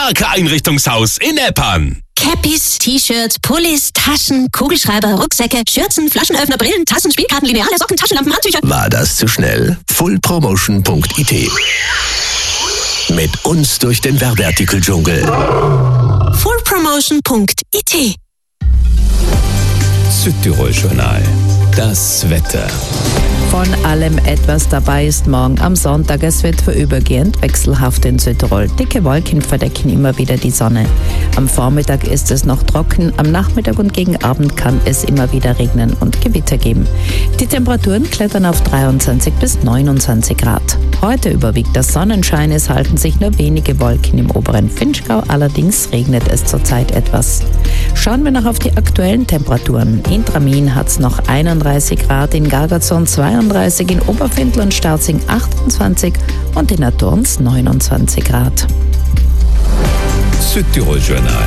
Starke Einrichtungshaus in Eppern. Cappies, T-Shirts, Pullis, Taschen, Kugelschreiber, Rucksäcke, Schürzen, Flaschenöffner, Brillen, Tassen, Spielkarten, Lineale, Socken, Taschenlampen, Handtücher. War das zu schnell? Fullpromotion.it. Mit uns durch den Werbeartikel-Dschungel. Fullpromotion.it. Südtirol-Journal. Das Wetter. Von allem etwas dabei ist morgen am Sonntag. Es wird vorübergehend wechselhaft in Südtirol. Dicke Wolken verdecken immer wieder die Sonne. Am Vormittag ist es noch trocken. Am Nachmittag und gegen Abend kann es immer wieder regnen und Gewitter geben. Die Temperaturen klettern auf 23 bis 29 Grad. Heute überwiegt der Sonnenschein. Es halten sich nur wenige Wolken im oberen Vinschgau. Allerdings regnet es zurzeit etwas. Schauen wir noch auf die aktuellen Temperaturen. In Tramin hat es noch 31 Grad, in Gargazon 32, in Oberfindl und Starzing 28 und in Naturns 29 Grad. Südtirol-Journal.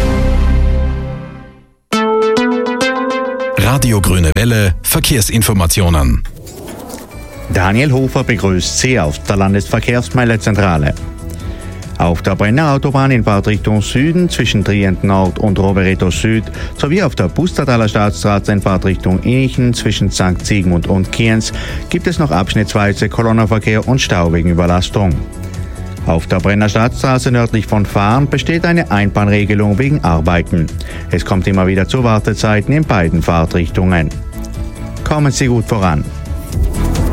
Radio Grüne Welle, Verkehrsinformationen. Daniel Hofer begrüßt Sie auf der Landesverkehrsmeilezentrale. Auf der Brenner Autobahn in Fahrtrichtung Süden zwischen Trient Nord und Rovereto Süd sowie auf der Pustertaler Staatsstraße in Fahrtrichtung Inichen zwischen St. Sigmund und Kienz gibt es noch abschnittsweise Kolonnenverkehr und Stau wegen Überlastung. Auf der Brenner Stadtstraße nördlich von Fahren besteht eine Einbahnregelung wegen Arbeiten. Es kommt immer wieder zu Wartezeiten in beiden Fahrtrichtungen. Kommen Sie gut voran.